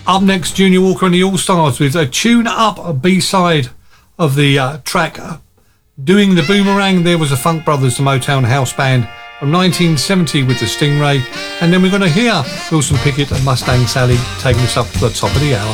Up next, Junior Walker and the All-Stars with a Tune Up, a B-side of the track Doing the Boomerang. There was the Funk Brothers, the Motown house band from 1970 with the Stingray. And then we're going to hear Wilson Pickett and Mustang Sally taking us up to the top of the hour.